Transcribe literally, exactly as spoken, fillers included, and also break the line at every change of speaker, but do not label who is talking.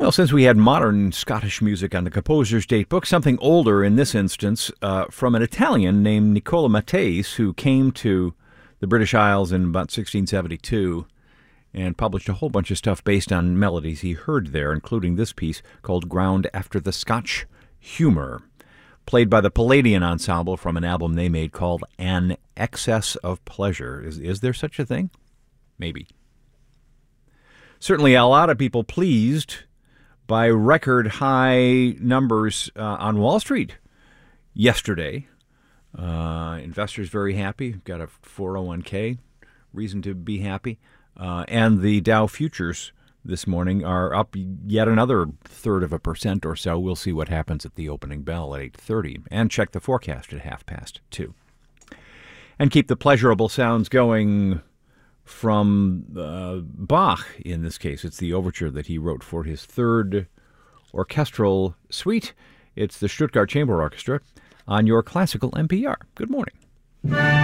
Well, since we had modern Scottish music on the composer's date book, something older in this instance, uh, from an Italian named Nicola Mattese, who came to the British Isles in about sixteen seventy-two and published a whole bunch of stuff based on melodies he heard there, including this piece called Ground After the Scotch Humour, played by the Palladian Ensemble from an album they made called An Excess of Pleasure. Is, is there such a thing? Maybe. Certainly a lot of people pleased by record high numbers uh, on Wall Street yesterday. Uh, investors very happy. Got a four oh one k, reason to be happy. Uh, and the Dow futures this morning are up yet another third of a percent or so. We'll see what happens at the opening bell at eight thirty. And check the forecast at half past two. And keep the pleasurable sounds going from uh, Bach, in this case. It's the overture that he wrote for his third orchestral suite. It's the Stuttgart Chamber Orchestra on your classical N P R. Good morning.